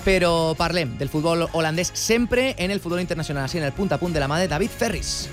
Però parlem del futbol holandès sempre en el futbol internacional, així en el punt a punt de la mà de David Ferris.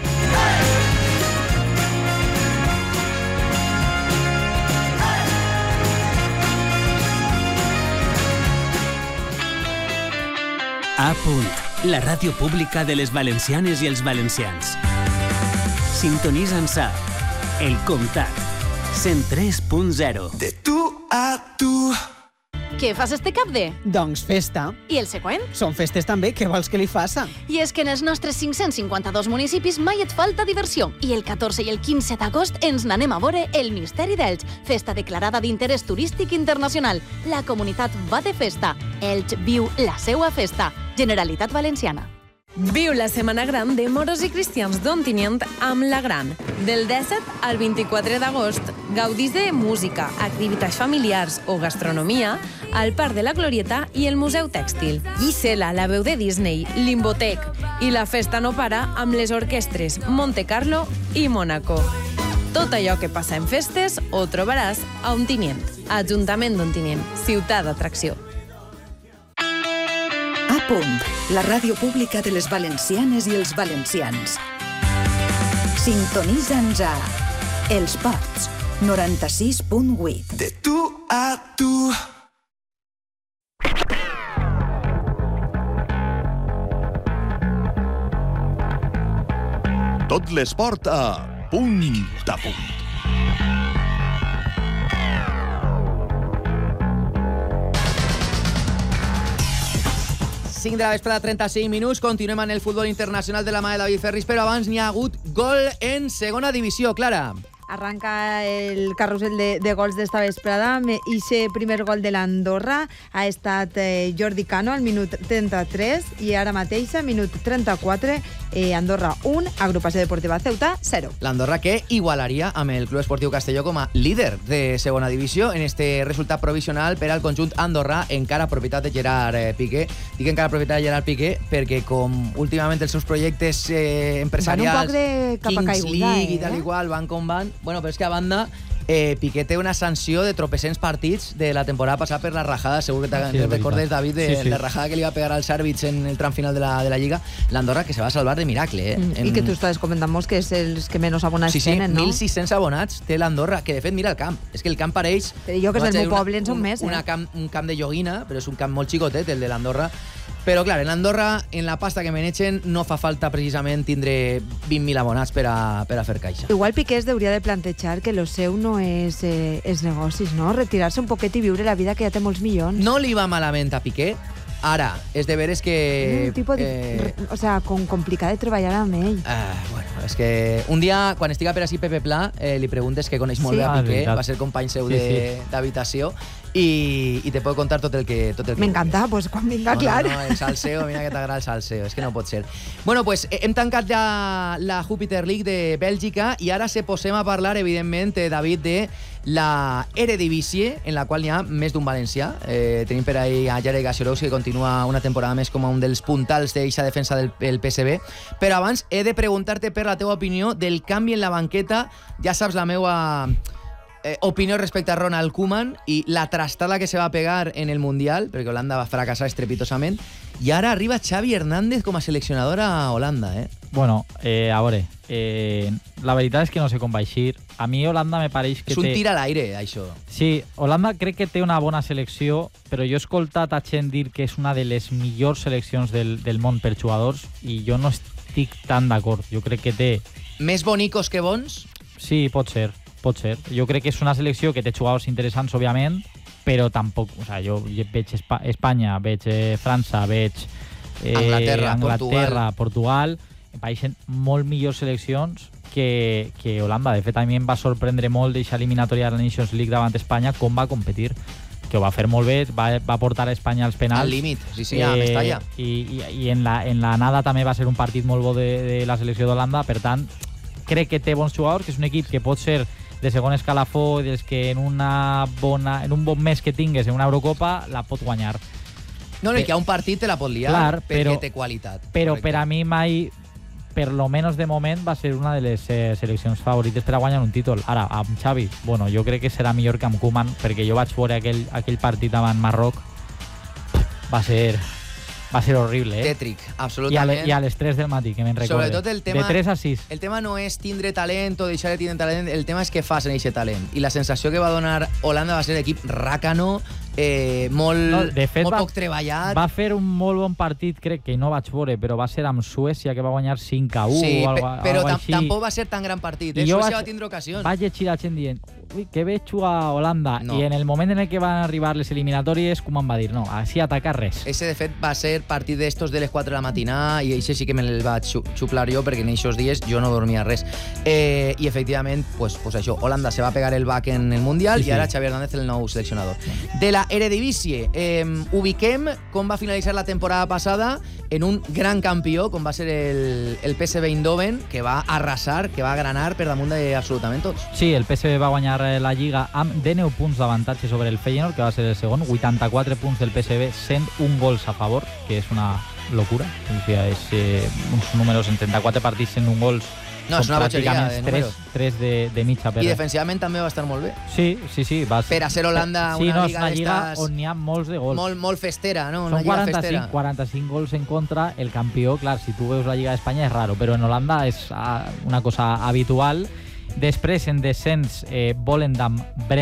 A punt, la ràdio pública de les valencianes i els valencians. Sintonitza'ns a El Comtat 103.0. De tu a tu. Què fas este cap de? Doncs festa. I el següent? Són festes també, què vols que li faça? I és que en els nostres 552 municipis mai et falta diversió. I el 14 i el 15 d'agost ens n'anem a veure el Misteri d'Elx, festa declarada d'interès turístic internacional. La comunitat va de festa. Elx viu la seua festa. Generalitat Valenciana. Viu la Setmana Gran de Moros i Cristians d'Ontinyent amb La Gran. Del 17 al 24 d'agost, gaudís de música, activitats familiars o gastronomia al Parc de la Glorieta i el Museu Tèxtil. Gisela, la veu de Disney, Limbotec i la festa no para amb les orquestres Monte Carlo i Mónaco. Tot allò que passa en festes ho trobaràs a Ontinyent. Ajuntament d'Ontinyent, ciutat d'atracció. A punt, la ràdio pública de les valencianes i els valencians. Sintonitza'ns a Els Ports, 96.8. De tu a tu. Tot l'esport a punt a punt. 5 de la vesprada, 35 minuts. Continuem en el futbol internacional de la mà de David Ferris, però abans n'hi ha hagut gol en segona divisió, Clara. Arranca el carrusel de gols d'esta vesprada. Ixe primer gol de l'Andorra ha estat Jordi Cano al minut 33 i ara mateix, al minut 34, Andorra 1, Agrupació Deportiva Ceuta 0. L'Andorra que igualaria amb el Club Esportiu Castelló com a líder de segona divisió en este resultat provisional per al conjunt andorrà, encara propietat de Gerard Piqué. Dic encara propietat de Gerard Piqué perquè com últimament els seus projectes empresarials, van un poc de capa Kings caiguda, League i tal i qual, van com van. Bueno, però és que a banda Piqué té una sanció de tropecents partits de la temporada passada per la rajada, segur que te recordes, David, de la rajada que li va pegar als àrbits en el tram final de la Lliga. L'Andorra que se va salvar de miracle. I que tu estàs comentant que és els que menys abonats tenen, no? 1.600 abonats té l'Andorra, que de fet mira el camp. És que el camp pareix... Però jo que és el meu poble en són més, un camp de joguina, però és un camp molt xicotet, el de l'Andorra. Però, clar, en Andorra, en la pasta que menegen, no fa falta precisament tindre 20.000 abonats per a fer caixa. Igual Piqué es hauria de plantejar que lo seu no és els negocis, no? Retirar-se un poquet i viure la vida que ja té molts milions. No li va malament a Piqué. Ara, és de veres que... Un tipus complicat de treballar amb ell. Bueno, és que un dia, quan estiga per així Pepe Pla, li preguntes que coneix molt bé a Piqué, va ser company seu d'habitació, i te pot contar tot el que... M'encanta, pues quan vinga, clar. No, el salseo, mira que t'agrada el salseo, és que no pot ser. Bueno, pues hem tancat ja la Júpiter League de Bèlgica i ara se posem a parlar, evidentment, David, de la Eredivisie, en la qual hi ha més d'un valencià. Tenim per ahí a Jarek Gaciorowski, que continua una temporada més com un dels puntals d'eixa defensa del PSV. Però abans he de preguntar-te per la teva opinió del canvi en la banqueta. Ja saps la meva opinió respecte a Ronald Koeman i la trastada que se va pegar en el Mundial, perquè Holanda va fracassar estrepitosament, i ara arriba Xavi Hernández com a seleccionador a Holanda, Bueno, a veure, la veritat és que no sé com va eixir. A mi Holanda me pareix que és un tir a l'aire, això. Sí, Holanda crec que té una bona selecció, però jo he escoltat a gent dir que és una de les millors seleccions del món per jugadors i jo no estic tan d'acord. Jo crec que té... Més bonicos que bons? Sí, pot ser. Jo crec que és una selecció que té jugadors interessants, òbviament, però tampoc... O sigui, jo veig Espanya, veig França, veig Anglaterra, Portugal. Em pareixen molt millors seleccions que Holanda. De fet, a mi em va sorprendre molt d'aquesta eliminatòria de la Nations League davant Espanya com va competir, que ho va fer molt bé, va portar a Espanya als penals. Al límit, sí, a Mestalla. I en la nada també va ser un partit molt bo de la selecció d'Holanda. Per tant, crec que té bons jugadors, que és un equip que pot ser de segon escalafó, des que en un bon mes que tingues en una Eurocopa la pot guanyar. No, que a un partit te la pot liar, clar, perquè té qualitat. Però per a mi mai, per lo menos de moment, va ser una de les seleccions favorites per a guanyar un títol. Ara, amb Xavi, jo crec que serà millor que amb Koeman, perquè jo vaig veure aquell partit davant Marroc va a ser horrible, Tètric, absolutament. I a les 3 del matí, que me'n recorde. Sobretot el tema... De 3 a 6. El tema no és tindre talent o deixar de tindre talent, el tema és què fas en aquest talent. I la sensació que va donar Holanda va ser equip ràcano, molt poc treballat. Va fer un molt bon partit, crec que no vaig veure, però va ser amb Suècia, que va guanyar 5-1 sí, o algo però així. tampoc va ser tan gran partit. Suècia va tindre ocasions. Vaig llegir la gent dient, ui, que bé jugar Holanda. No. I en el moment en el que van arribar les eliminatòries, Koeman va dir, no, així atacar res. Ese, de fet, va ser partit d'estos de les 4 de la matinada i això sí que me'l vaig xuplar jo perquè en aquests dies jo no dormia res. I, efectivament, pues això, Holanda se va pegar el back en el Mundial i ara Xavi Hernández el nou seleccionador. De la Eredivisie, ubiquem com va finalitzar la temporada passada en un gran campió, com va ser el PSV Eindhoven, que va arrasar, que va agranar per damunt d'absolutament tots. Sí, el PSV va guanyar la Lliga amb 19 punts d'avantatge sobre el Feyenoord, que va ser el segon, 84 punts del PSV, 101 gols a favor, que és una locura. O sigui, és uns números en 34 partits, 101 gols. No, és una bogeria de números. 3 de mitja. I defensivament també va estar molt bé. Sí. Per a ser Holanda, sí, una lliga lliga d'estas... on n'hi ha molts de gols. Molt festera, no? Són Són 45 gols en contra. El campió, clar, si tu veus la Lliga d'Espanya és raro, però en Holanda és una cosa habitual. Després, en descens, Volendam,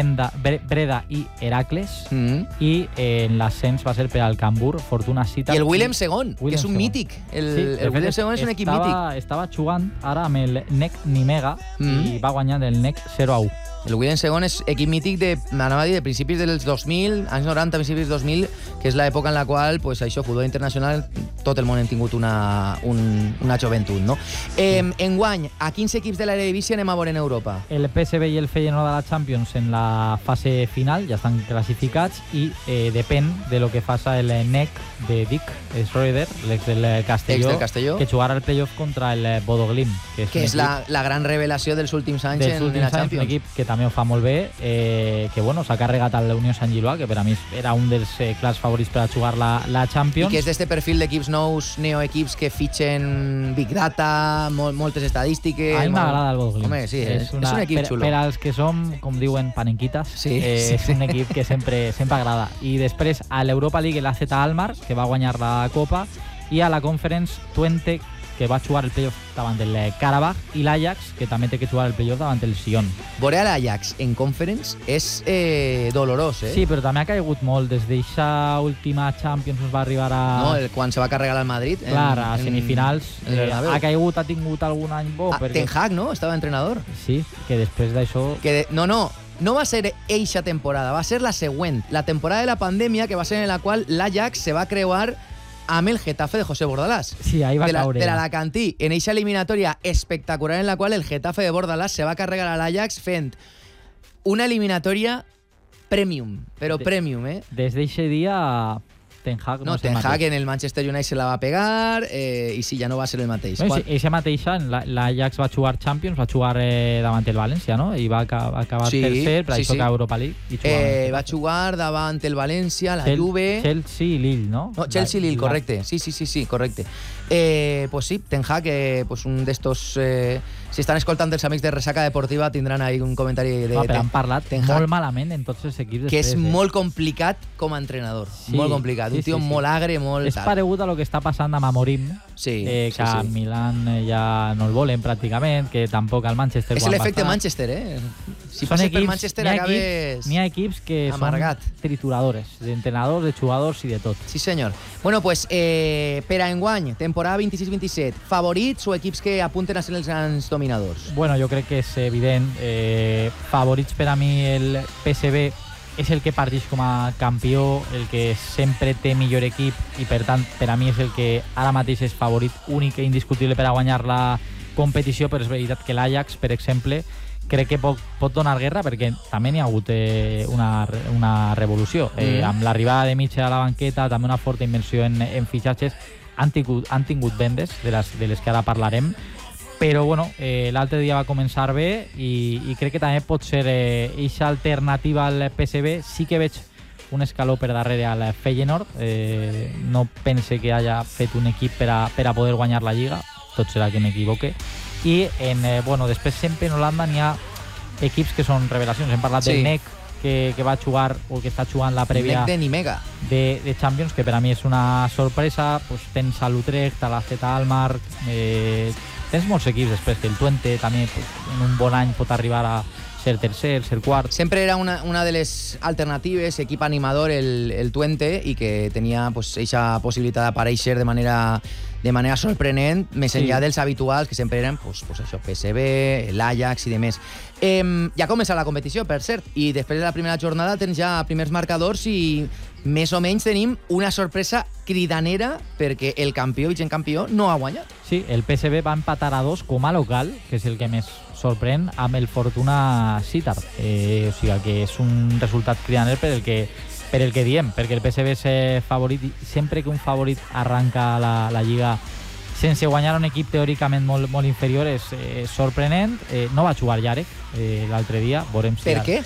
Breda i Heracles. I en l'ascens va ser per al Cambur, Fortuna Ciutat. I el Willem II, que és un mític. El Willem II és un equip mític. Estava jugant ara amb el NEC Nimega i va guanyar el NEC 0-1. El Willem II és equip mític de principis dels 2000, anys 90, principis 2000, que és l'època en la qual, pues, això, futbol internacional, tot el món hem tingut una joventut, no? Enguany, a quins equips de l'Eredivisie anem a veure en Europa? El PSV i el Feyenoord de la Champions en la fase final, ja estan classificats, i depèn de lo que faça el NEC de Dick Schreuder, l'ex del Castelló, que jugarà el playoff contra el Bodo Glimt. Que és la gran revelació dels últims anys en la Champions. Un equip que també ho fa molt bé, que bueno, s'ha carregat a la Unió Sant Giloà, que per a mi era un dels clars favorits per a jugar la Champions. I que és d'este perfil d'equips nous, neoequips que fitxen Big Data, moltes estadístiques... A mi m'agrada el Bodo Glimt. Home, sí, és un equip xulo. Per als que som, com diuen, panenquitas, és un equip que sempre agrada. I després a l'Europa League l'AZ Alkmaar, que va guanyar la Copa, i a la Conference Twente, que va jugar el playoff davant del Karabakh, i l'Ajax, que també té que jugar el playoff davant el Sion. Veure a l'Ajax en Conference és dolorós, eh? Sí, però també ha caigut molt. Des d'eixa última Champions va arribar a... No, quan se va carregar al Madrid. Clar, a semifinals. Ha caigut, ha tingut algun any bo. Ten Hag, no? Estava entrenador. Sí, que després d'això... No va ser eixa temporada, va ser la següent. La temporada de la pandèmia, que va ser en la qual l'Ajax se va creuar amb el Getafe de José Bordalás. Sí, ahí va caure. De l'Alacantí, en eixa eliminatòria espectacular en la qual el Getafe de Bordalás se va carregar a l'Ajax fent una eliminatòria premium, però premium, eh? Des d'eixe dia... Ten Hag no Ten Hag en el Manchester United se la va pegar i sí, ja no va ser el mateix. No, eixa mateixa, l'Ajax va jugar Champions, va jugar davant el València, no? I va acabar tercer, per això que a Europa League. Va jugar davant el València, la Juve... Chelsea i Lille, no? No, Chelsea i Lille, correcte. Sí, correcte. Pues sí, Ten Hag, pues un d'estos... Si estan escoltant els amics de Resaca Deportiva tindran ahí un comentari de... Però han parlat molt malament en tots els equips. Que és molt complicat com a entrenador. Molt complicat. Un tio molt agre, molt... És paregut a lo que està passant amb Amorim, que a Milan ja no el volen pràcticament, que tampoc al Manchester... És l'efecte Manchester, eh? Si passes per Manchester acabes... N'hi ha equips que amargat. Són trituradores, d'entrenadors, de jugadors i de tot. Sí, senyor. Bueno, pues, per a enguany, temporada 26-27, favorits o equips que apunten a ser els grans dominadors? Bueno, jo crec que és evident. Favorits per a mi el PSV és el que parteix com a campió, el que sempre té millor equip i per tant per a mi és el que ara mateix és favorit únic i indiscutible per a guanyar la competició, però és veritat que l'Ajax, per exemple, crec que pot donar guerra perquè també n'hi ha hagut una revolució. Amb l'arribada de Mitchell a la banqueta, també una forta inversió en fitxatges, han tingut vendes de les que ara parlarem, però bueno, l'altre dia va començar bé i crec que també pot ser eixa alternativa al PSV. Sí que veig un escaló per darrere al Feyenoord, no pense que hagi fet un equip per a poder guanyar la Lliga, tot serà que m'equivoque. I després sempre en Holanda n'hi ha equips que són revelacions. Hem parlat del NEC, que va jugar o que està jugant la prèvia de Nimega de Champions, que per a mi és una sorpresa. Pues tens a l'Utrecht, a la Z Almar, tens molts equips després, que el Twente també pues, en un bon any pot arribar a ser tercer, ser quart. Sempre era una de les alternatives, equip animador, el Twente, i que tenia pues, eixa possibilitat d'aparèixer de manera sorprenent, més enllà dels habituals, que sempre eren pues, això, PSV, l'Ajax i demés. Ja comença la competició, per cert, i després de la primera jornada tens ja primers marcadors i més o menys tenim una sorpresa cridanera perquè el campió, vigent campió, no ha guanyat. Sí, el PSV va empatar a 2 com a local, que és el que més sorprèn, amb el Fortuna Sittard. O sigui que és un resultat cridaner per el que diem, perquè el PSV és favorit i sempre que un favorit arranca la Lliga sense guanyar un equip teòricament molt inferior és sorprenent. No va jugar Jarek l'altre dia, veurem si... Per què?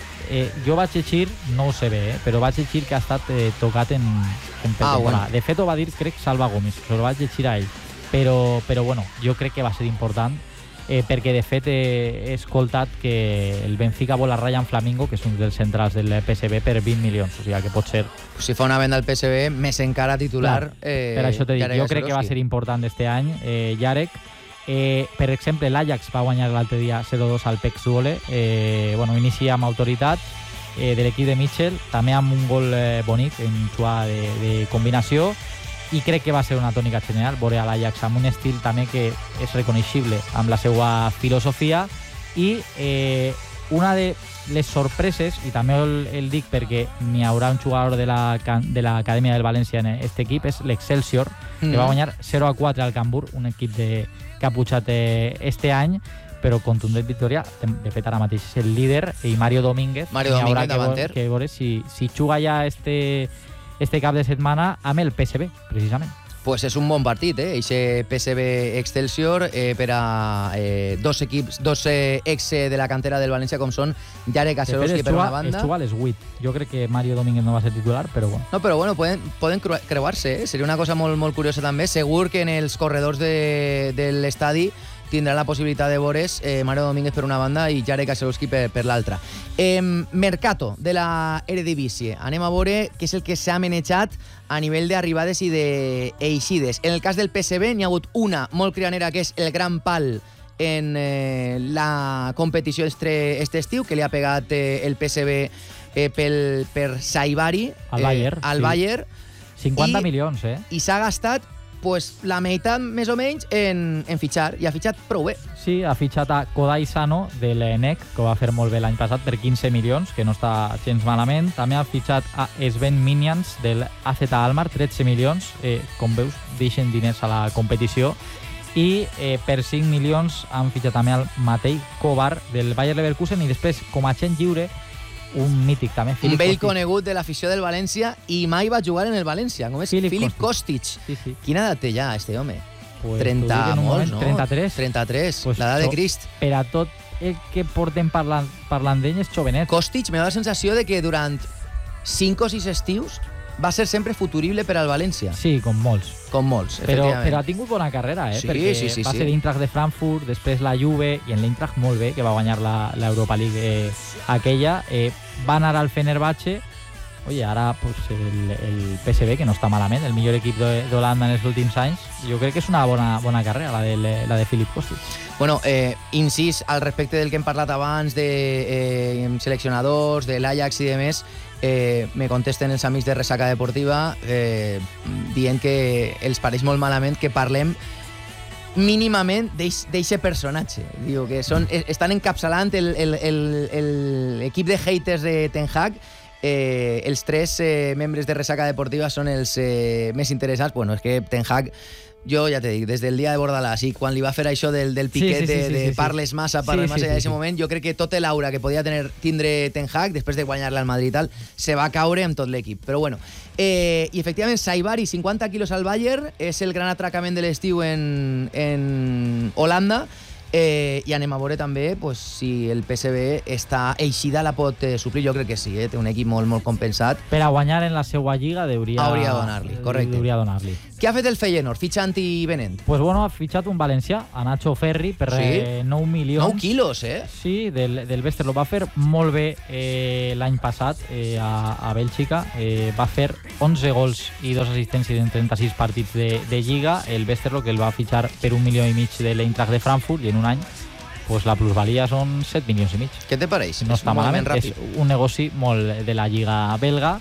Jo vaig llegir, no ho sé bé, però vaig llegir que ha estat tocat en pretemporada. Bueno. De fet ho va dir, crec, Salva Gomis, però ho vaig llegir a ell. Però bueno, jo crec que va ser important, perquè de fet he escoltat que el Benfica vol a Ryan Flamingo, que és un dels centrals del PSV, per 20 milions, o sigui que pot ser... Si fa una venda al PSV, més encara titular... Per això t'he dit, jo crec que va ser important este any, Jarek. Per exemple, l'Ajax va guanyar l'altre dia 0-2 al PEC Zwolle. Inicia amb autoritat de l'equip de Mitchell, també amb un gol bonic en jugada de combinació, i crec que va ser una tònica general veure a l'Ajax amb un estil també que és reconeixible amb la seva filosofia. I una de les sorpreses, i també el dic perquè n'hi haurà un jugador de l'Acadèmia del València en aquest equip, és l'Excelsior, que va guanyar 0-4 al Cambuur, un equip que ha pujat este any, però contundent victòria. De fet, ara mateix és el líder, i Mario Domínguez davanter, que veure si juga ja este cap de setmana amb el PSV, precisament. Pues és un bon partit, eixe PSV Excelsior, per a dos ex de la cantera del València, com són Jarek Aserovski per una banda. Es juga a les 8. Jo crec que Mario Domínguez no va ser titular, però bueno. No, però bueno, poden creuar-se, Seria una cosa molt, molt curiosa també. Segur que en els corredors de l'estadi tindrà la possibilitat de veure's Mario Domínguez per una banda i Jarek Aserovski per l'altra. Mercato de la Eredivisie. Anem a veure què és el que s'ha manejat a nivell d'arribades i d'eixides. En el cas del PSV n'hi ha hagut una molt cridanera, que és el gran pal en la competició este estiu, que li ha pegat el PSV per Saibari al Bayern. 50 milions, I s'ha gastat pues la meitat més o menys en fitxar, i ha fitxat prou bé. Sí, ha fitxat a Kodai Sano de l'ENEC, que ho va fer molt bé l'any passat, per 15 milions, que no està gens malament. També ha fitxat a Sven Minians del AZ Almar, 13 milions. Com veus, deixen diners a la competició. I per 5 milions han fitxat també al Matej Kovar del Bayer Leverkusen, i després, com a agent lliure, un mític també, un vell conegut de l'afició del València, i mai va jugar en el València, com és Filip Kostic. Sí. Quina edat té ja este home? Pues 30 molts, no? 33. Pues l'edat de Crist. Per a tot el que portem parlant d'ell és jovenet. Kostic me da la sensació de que durant 5 o 6 estius va ser sempre futurible per al València. Sí, com molts. Però ha tingut bona carrera, Sí, perquè sí. Va ser l'Eintracht de Frankfurt, després la Juve, i en l'Eintracht molt bé, que va guanyar l'Europa League aquella. Va anar al Fenerbahce. Oye, ara pues, el PSV, que no està malament, el millor equip d'Holanda en els últims anys. Jo crec que és una bona carrera, la de Filip Kostic. Bueno, incís al respecte del que hem parlat abans de seleccionadors, de l'Ajax i demés, me contesten els amics de Resaca Deportiva dient que els pareix molt malament que parlem mínimament d'eixe personatge. Diu que estan encapçalant l'equip de haters de Ten Hag. Els 3 membres de Resaca Deportiva són els més interessats. Bueno, és que Ten Hag, jo ja t'he dit, des del dia de Bordalàs, i quan li va fer això del piquet de parles massa en aquest moment, jo crec que tot l'aura que podia tindre Ten Hag, després de guanyar-la al Madrid i tal, se va caure amb tot l'equip. Però bueno, i efectivament Saibari, 50 quilos al Bayern, és el gran atracament de l'estiu en Holanda. I anem a veure també pues, si el PSV està eixida, la pot suplir. Jo crec que sí, té un equip molt compensat. Per a guanyar en la seva lliga hauria donar-li, correcte. Què ha fet el Feyenoord, fitxant i venent? Pues bueno, ha fitxat un valencià, a Nacho Ferri, per 9 milions. 9 quilos, Sí, del Westerlo. Va fer molt bé l'any passat a Bèlgica. Va fer 11 gols i 2 assistències en 36 partits de lliga. El Westerlo, que el va fitxar per 1,5 milions de l'Eintracht de Frankfurt, i en un any pues la plusvalia són 7,5 milions. Què te pareix? No està malament, és un negoci molt de la lliga belga.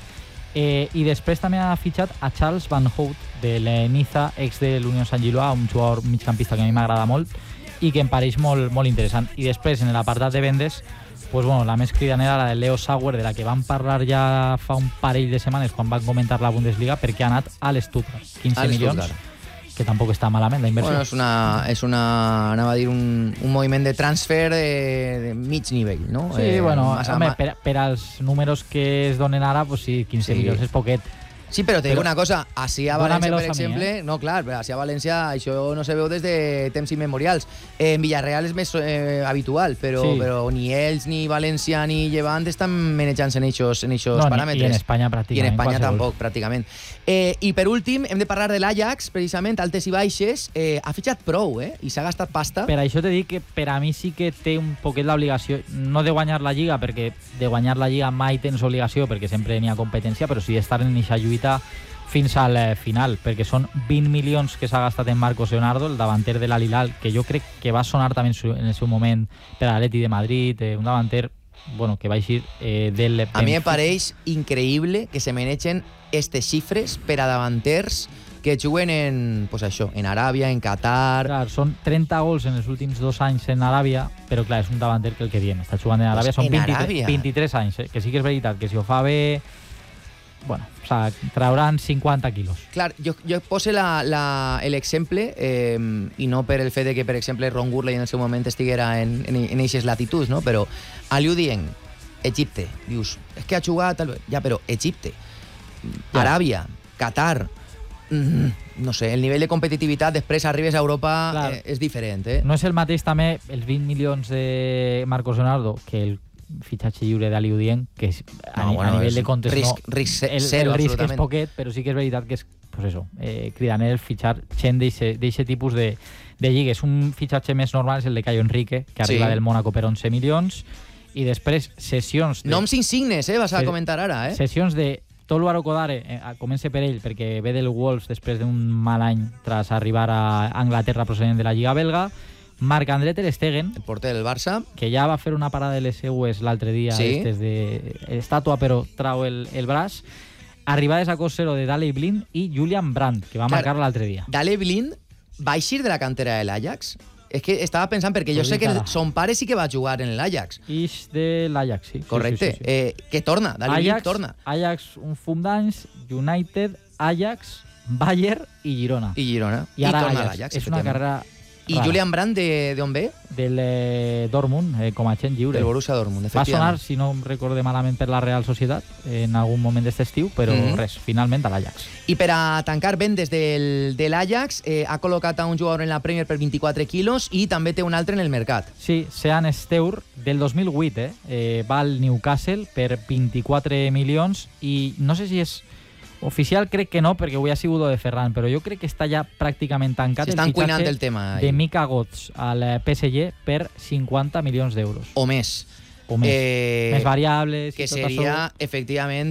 I després també ha fitxat a Charles Van Hout, de l'Eniza, ex de l'Unió Sant Gilloà, un jugador migcampista que a mi m'agrada molt i que em pareix molt interessant. I després, en l'apartat de vendes, pues bueno, la més cridanera, la de Leo Sauer, de la que vam parlar ja fa un parell de setmanes quan van comentar la Bundesliga, perquè ha anat a l'Stuttgart. 15 milions, que tampoc està malament la inversió. Bueno, és anava a dir, un moviment de transfer de mig nivell, no? Sí, bueno, home, per als números que es donen ara, pues sí, 15 milions és poquet. Sí, però te dic una cosa, així a València, per exemple... No, clar, així a València això no se veu des de temps immemorials. En Villarreal és més habitual, però ni ells, ni València, ni Llevant estan manejant-se en aquests paràmetres. I en Espanya pràcticament. I en Espanya tampoc, pràcticament. I per últim, hem de parlar de l'Ajax, precisament, altes i baixes. Ha fitxat prou, i s'ha gastat pasta. Per això t'he dit que per a mi sí que té un poquet l'obligació, no de guanyar la Lliga, perquè de guanyar la Lliga mai tens obligació, perquè sempre n'hi ha competència, però sí d'estar en aquesta lluita fins al final, perquè són 20 milions que s'ha gastat en Marcos Leonardo, el davanter de l'Al-Hilal, que jo crec que va sonar també en el seu moment per a l'Atleti de Madrid, un davanter que va eixir del... A mi em pareix increïble que se manegen aquestes xifres per a davanters que juguen en Aràbia, en Qatar... Clar, són 30 gols en els últims 2 anys en Aràbia, però clar, és un davanter que el que diem, està jugant en Aràbia, són 23 anys, que sí que és veritat, que si ho fa bé... Bueno, o sea, trauran 50 quilos. Clar, jo poso l'exemple, i no per el fet de que, per exemple, Ron Gurley en el seu moment estiguera en aquestes latituds, no? Però Aliou Dieng, Egipte, dius, és que ha jugat... Ja, però Egipte, Aràbia, Qatar... No sé, el nivell de competitivitat després arribes a Europa és diferent, No és el mateix també els 20 milions de Marcos Leonardo que el fitxatge lliure d'Aliou Dieng, que a nivell de comptes risc el risc és poquet, però sí que és veritat que és cridaner el fitxar gent d'aquest tipus de lligues. Un fitxatge més normal és el de Caio Henrique, que arriba del Mónaco per 11 milions, i després sessions... Noms insignes, vas a comentar ara, Sessions de Tolu Arokodare, comença per ell, perquè ve del Wolves després d'un mal any tras arribar a Anglaterra procedent de la Lliga belga. Marc-André ter Stegen, el porter del Barça, que ja va fer una parada de les seues l'altre dia, estàtua, però trau el braç. Arribades a cos-zero de Daley Blind i Julian Brandt, que va marcar l'altre dia. Daley Blind va eixir de la cantera de l'Ajax? És que estava pensant, perquè jo sé que son pare sí que va jugar en l'Ajax. Ix de l'Ajax, sí. Correcte. Que torna, Daley Blind torna. Ajax un fum d'anys, United, Ajax, Bayern i Girona. I ara torna a l'Ajax. És una carrera... I Julian Brandt, d'on ve? Del Dortmund, com a agent lliure. Del Borussia Dortmund, Va efectivament. sonar, si no em recorde malament, per la Real Societat en algun moment d'este estiu, però res, finalment a l'Ajax. I per a tancar vendes de l'Ajax, ha col·locat a un jugador en la Premier per 24 quilos i també té un altre en el mercat. Sí, Sean Steur, del 2008, va al Newcastle per 24 milions i no sé si és... Oficial crec que no, perquè avui ha sigut de Ferran, però jo crec que està ja pràcticament tancat el fitxatge de Mika Götze al PSG per 50 milions d'euros. O més. Més variables... Que seria, efectivament,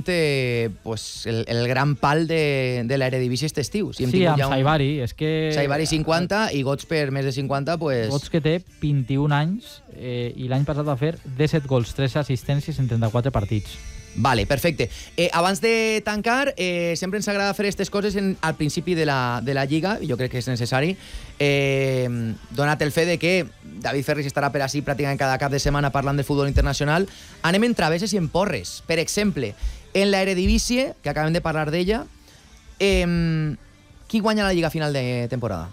el gran pal de l'Eredivisie aquest estiu. Sí, amb Saibari. Saibari 50 i Götze per més de 50, pues... Götze que té 21 anys i l'any passat va fer 17 gols, 3 assistències en 34 partits. Vale, perfecte. Abans de tancar, sempre ens agrada fer aquestes coses al principi de la Lliga, i jo crec que és necessari, donat el fet de que David Ferris estarà per ací pràcticament cada cap de setmana parlant del futbol internacional, anem en travesses i en porres. Per exemple, en l'Eredivisie, que acabem de parlar d'ella, qui guanya la Lliga final de temporada?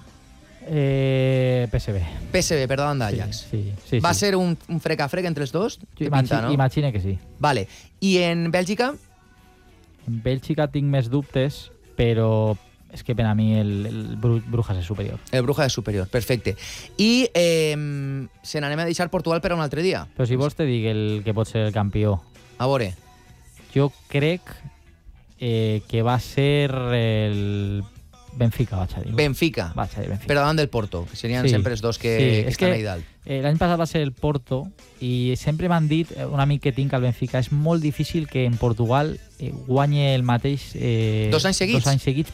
PSV per davant d'Ajax. Sí. Va ser un frec a frec entre els dos? Imagina que sí. Vale. I en Bèlgica? En Bèlgica tinc més dubtes, però És que per a mi el Brujas és superior. El Brujas és superior, perfecte. I se n'anem a deixar Portugal per a un altre dia. Però si vols te dic el que pot ser el campió. A veure. Jo crec que va ser el Benfica, vaig a dir. Benfica. Vaig a dir Benfica. Per davant del Porto, que serien sempre els dos que estan ahí dalt. L'any passat va ser el Porto i sempre m'han dit, un amic que tinc al Benfica, és molt difícil que en Portugal guanyi el mateix 2 anys seguits.